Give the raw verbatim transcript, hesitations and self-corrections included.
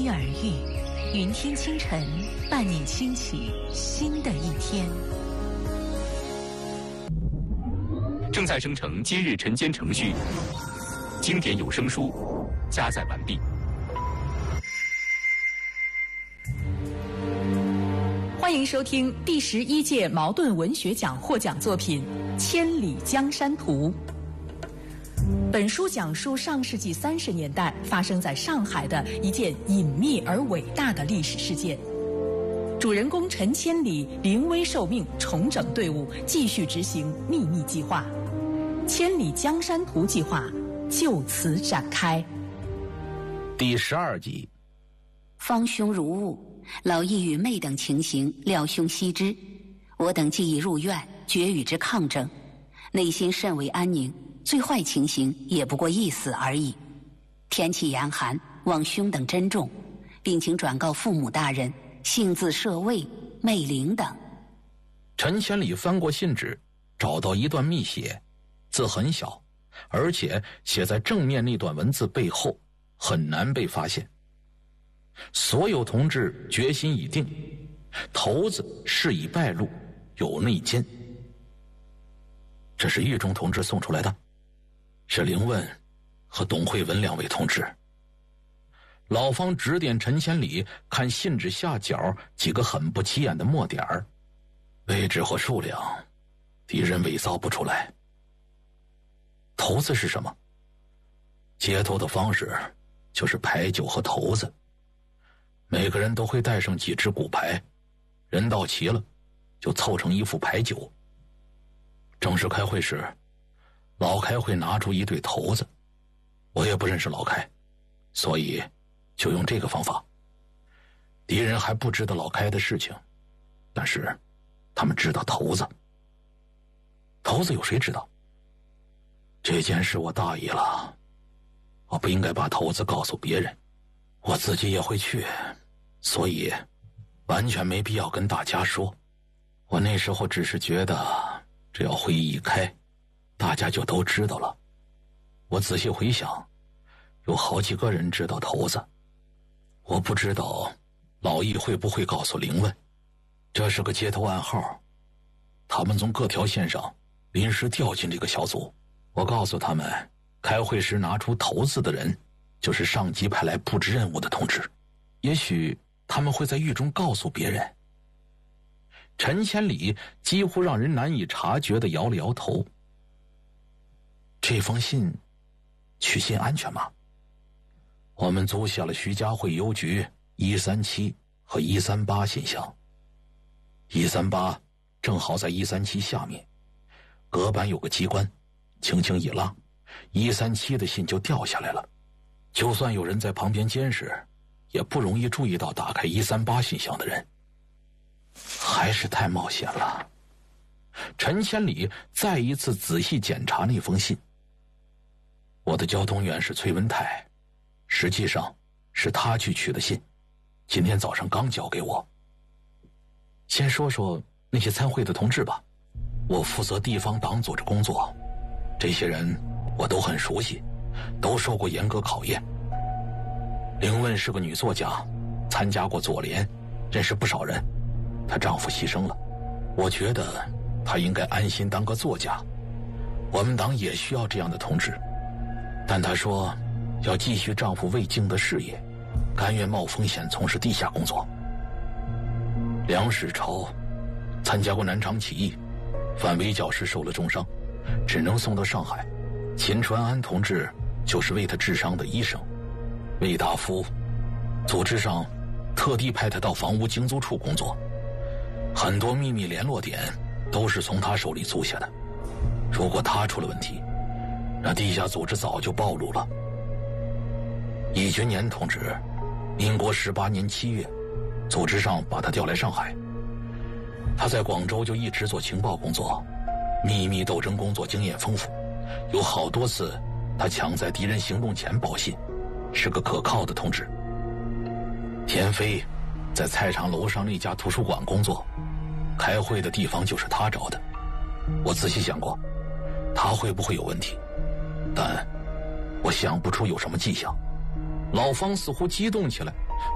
期而遇，云天清晨伴你轻启新的一天。 正在生成今日晨间程序，经典有声书加载完毕。 欢迎收听第十一届茅盾文学奖获奖作品《千里江山图》。本书讲述上世纪三十年代发生在上海的一件隐秘而伟大的历史事件。主人公陈千里临危受命，重整队伍，继续执行秘密计划。千里江山图计划就此展开。 第十二集， 方兄如雾，老义与妹等情形，料兄悉知。我等既已入院，决与之抗争，内心甚为安宁。最坏情形也不过一死而已。天气严寒，望兄等珍重，并请转告父母大人，幸自舍卫、妹灵等。 陈千里翻过信纸，找到一段密写，字很小，而且写在正面那段文字背后，很难被发现。所有同志决心已定，头子事已败露，有内奸。这是狱中同志送出来的，是凌问和董慧文两位同志。老方指点陈千里看信纸下角几个很不起眼的墨点儿，位置和数量敌人伪造不出来。头子是什么？接头的方式就是牌九和头子，每个人都会带上几只骨牌，人到齐了就凑成一副牌九。正式开会时，老开会拿出一对头子，我也不认识老开，所以就用这个方法。敌人还不知道老开的事情，但是他们知道头子。头子有谁知道？这件事我大意了，我不应该把头子告诉别人，我自己也会去，所以完全没必要跟大家说。我那时候只是觉得只要会议一开，大家就都知道了。我仔细回想，有好几个人知道头子。我不知道老易会不会告诉凌问，这是个接头暗号，他们从各条线上临时调进这个小组。我告诉他们，开会时拿出头子的人就是上级派来布置任务的同志，也许他们会在狱中告诉别人。陈千里几乎让人难以察觉地摇了摇头。这封信取信安全吗？我们租下了徐家汇邮局一三七和一三八信箱，一三八正好在一三七下面，隔板有个机关，轻轻一拉，一三七的信就掉下来了。就算有人在旁边监视，也不容易注意到打开一三八信箱的人。还是太冒险了。陈千里再一次仔细检查那封信。我的交通员是崔文泰，实际上是他去取的信，今天早上刚交给我。先说说那些参会的同志吧。我负责地方党组织工作，这些人我都很熟悉，都受过严格考验。凌问是个女作家，参加过左联，认识不少人。她丈夫牺牲了，我觉得她应该安心当个作家。我们党也需要这样的同志，但她说要继续丈夫未竟的事业，甘愿冒风险从事地下工作。梁世超参加过南昌起义，反围剿时受了重伤，只能送到上海。秦传安同志就是为他治伤的医生。魏大夫组织上特地派他到房屋经租处工作，很多秘密联络点都是从他手里租下的。如果他出了问题，那地下组织早就暴露了。易君年同志，民国十八年七月，组织上把他调来上海。他在广州就一直做情报工作，秘密斗争工作经验丰富，有好多次他抢在敌人行动前报信，是个可靠的同志。田飞在菜场楼上那家图书馆工作，开会的地方就是他找的。我仔细想过，他会不会有问题，但我想不出有什么迹象。老方似乎激动起来，